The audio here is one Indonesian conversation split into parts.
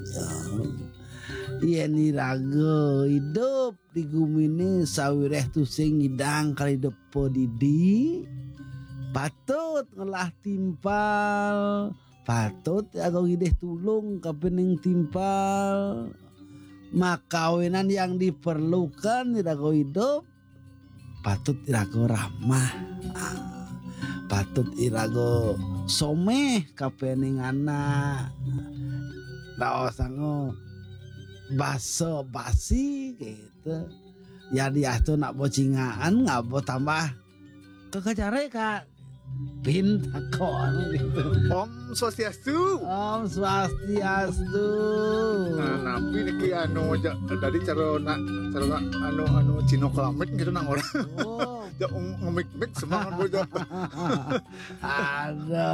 Yen iraga hidup di gumine sawireh tu sing ngidang kali depo didi patut ngelah timpal, patut aku ngideh tulung kapening timpal. Makawinan yang diperlukan iraga hidup patut iraga ramah, patut iraga someh kapening anak. Daosango baso basi gitu. Ya dia tuh nak bocingaan ngabo tambah kekecare Kak. Pinta kok gitu. Om Swastiastu. Om Swastiastu. Nah, napi niki dari cara anu Cino kelamit gitu nang orang. Oh. Ya ngemik-mik semangat bojo. Ada.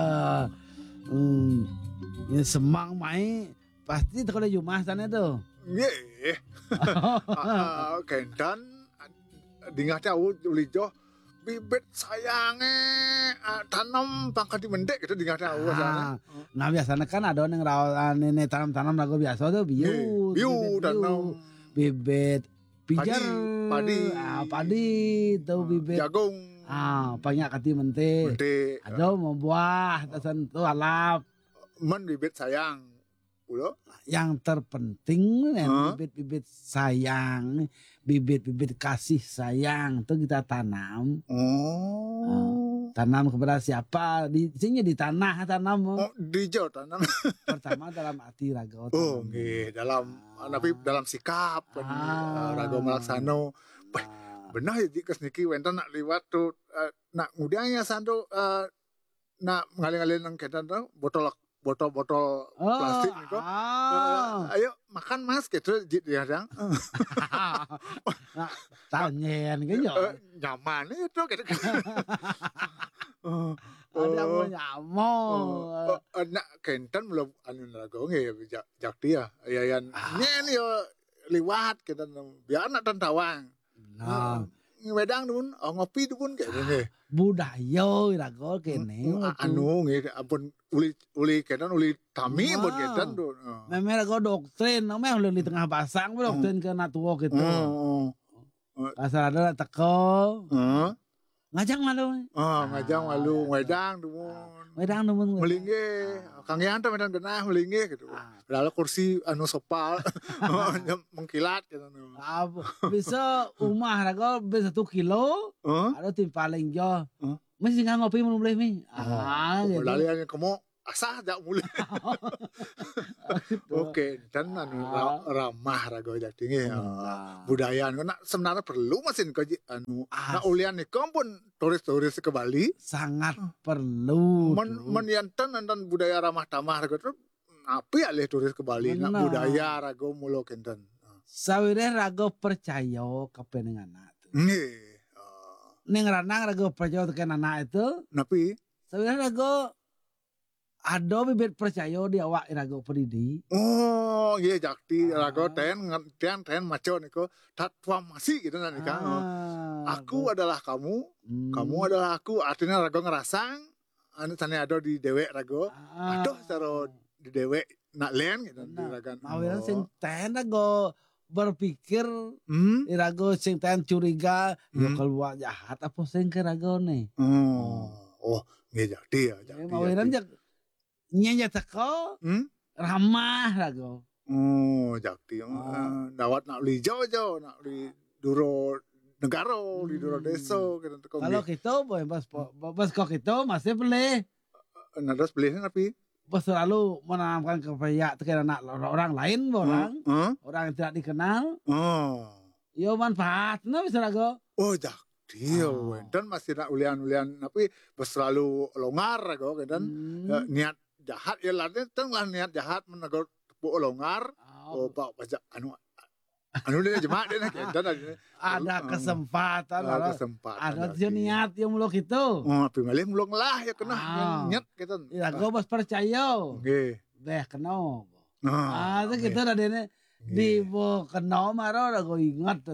Ya semang mai pasti kalau Jumat sana tuh. Nggih. Kendan dingah tahu ulijo bibit sayange tanam pangkat di mendek gitu dingah tahu sana. Nah biasanya kan ada yang rawat ini tanam-tanam lagu biasa tuh biu tanam bibit pijar padi tuh bibit jagung banyak kati mente ada mau buah tasan tuh alap men bibit sayang ulo yang terpenting bibit-bibit sayang, bibit-bibit kasih sayang itu kita tanam. Tanam kepada siapa? Di sini di tanah tanam. Di jauh tanam. Pertama dalam hati raga. dalam sikap raga melaksano. Benar ya kesniki wenten nak liwat tuh nak ngudangnya sandu nak ngalih-ngalih nang kedan tuh botol plastik niko. Ayo makan Mas gitu dia dang. Tanyen gitu. Nyaman itu gitu. Ada mau nyamuk. Nak kentan belum anu lagu nge jak dia. Ayan nyen yo liwat kita biar nak tentawang. Nah, wedang dun ngopi dun kayak gini. Budaya iraga kene. Anu nge ampun uli kedan uli tami buat kedan dun. Memang iraga doktrin, memang di tengah pasang doktrin kena tua gitu. Pasal ada teko. Ngajang malu. Ngajang malu wedang dun. Melingge, Kang Yanto medan genah melingge gitu. Lalu kursi anu sopal mengkilat gitu. Bisa umah raga bisa 1 kilo. Ada timpaling jo. Masih nggak ngopi mau boleh mi. Gitu. Lalu yang kamu asah jak mulai. Oke, dan anu ramah raga jak tinggi. Budaya anu sebenarnya perlu mesin kaji anu. Nah ulian nikom pun turis-turis ke Bali sangat perlu. Menyantan dan budaya ramah tamah raga terus api alih turis ke Bali nak budaya raga mulo kenten. Sawire raga percaya kepeneng anak tuh. Nggih. Ning ranang raga percaya ke anak itu. Napi sawire raga ada bibit percaya di awak raga pendidi. Oh, iya jakti raga ten maco niko tatwa masih gitu nanti kan. Aku adalah kamu, kamu adalah aku. Artinya raga ngerasang anu tane ada di dewek raga. Aduh cara di dewek nak len gitu di raga. Mawiran sing ten raga berpikir raga sing ten curiga yo keluar jahat apa sing ke raga ne. Oh, iya jakti ya jakti. Mawiran nyanya teko ramah raga. Oh, jakti dawat nak li jauh-jauh nak li duro negara di duro desa gitu. Kalau kita pas kok kita masih boleh. Nadas beli tapi Pas selalu menanamkan kepada anak orang lain orang yang tidak dikenal. Yo manfaatnya bisa raga. Oh, jakti dan masih nak ulian-ulian tapi pas selalu longgar raga kan niat jahat ya lain tengah niat jahat menegur tepuk longgar pak pajak anu dia jemaat dia ada kesempatan ada niat yang muluk itu tapi malih muluk lah ya kena nyet gitu ya gue pas percaya deh kena itu kita ada di bo kena marah gue ingat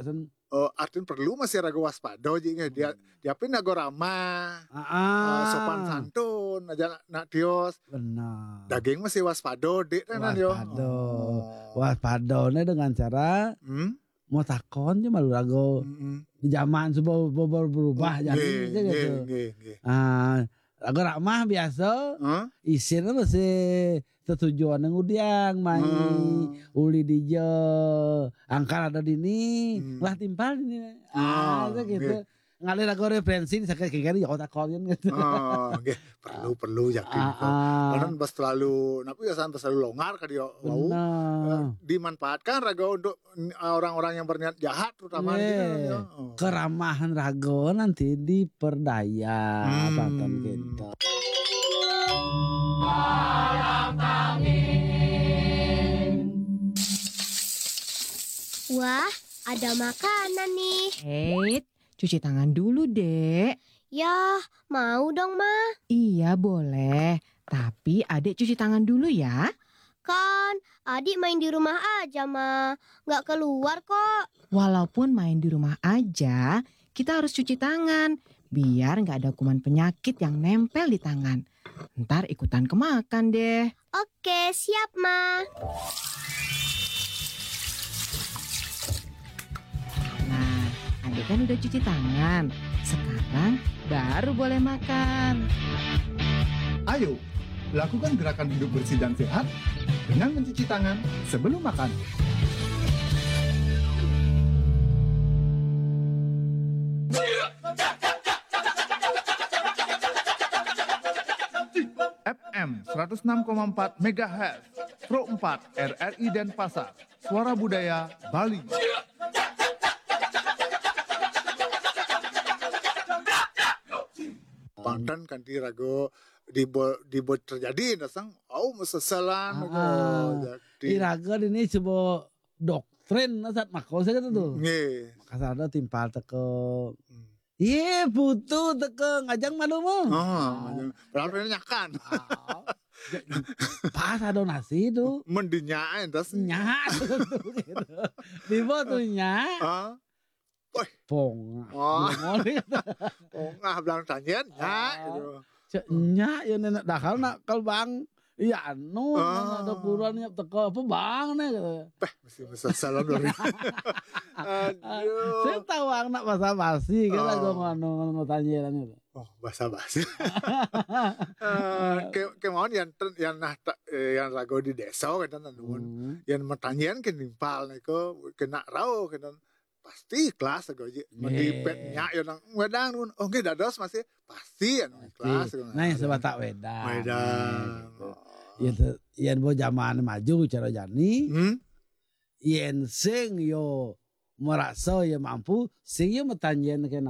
artinya perlu masih ragu waspada jadi dia pun nago ramah sopan santun aja nak dios benar daging masih waspada dek kan yo waspada dengan cara mau takon aja malu ragu di zaman subuh berubah jadi gitu ragu ramah biasa isinya masih tujuan yang udiang main uli dijo angkar ada di ini lah timpal ini gitu ngalir aku referensi sakit kiri ya otak kalian gitu perlu yakin karena bas terlalu napi ya sampai selalu longgar kan dia mau dimanfaatkan rago untuk orang-orang yang berniat jahat terutama gitu keramahan rago nanti diperdaya paten gitu. Wah, ada makanan nih. Cuci tangan dulu, Dek. Ya, mau dong, Ma. Iya, boleh. Tapi Adik cuci tangan dulu ya. Kan, Adik main di rumah aja, Ma. Nggak keluar kok. Walaupun main di rumah aja, kita harus cuci tangan. Biar nggak ada kuman penyakit yang nempel di tangan. Ntar ikutan kemakan deh. Oke, siap, Ma. Nah, Adik kan udah cuci tangan. Sekarang baru boleh makan. Ayo, lakukan gerakan hidup bersih dan sehat dengan mencuci tangan sebelum makan. FM 106,4 MHz, Pro 4 RRI Denpasar, Suara Budaya Bali. Pandan kan di rago dibuat terjadi dasang mesesalan di rago ini sebuah doktrin saat makau saya kata tuh maka ada timpal teke iya butuh teke ngajang malu mau berarti nyakan pas ada nasi itu mendinyain das nyak dibuat tuh nyak pong bilang tanya nyak nyak ya nenek dakal nak kalbang iya anu ada kurannya teko apa bang nih gitu mesti salah dulu saya tahu anak bahasa basi kita gue nganu tanya itu bahasa basi kemauan yang rago di desa kan yang pertanyaan kenimpal nih kena rau kan pasti ikhlas aja mendipetnya ya nang wedang nun oke dados masih pasti anu ikhlas nah yang sebatak wedang yen bo zaman maju cara jani yen sing yo merasa ya mampu sing yo metanjen kena